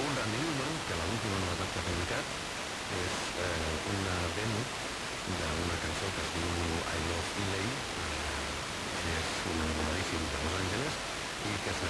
un Randy Newman, que l'última novetat que ha publicat és una demo d'una cançó que es diu I Love Elaine, és un voladíssim de Los Angeles i que serà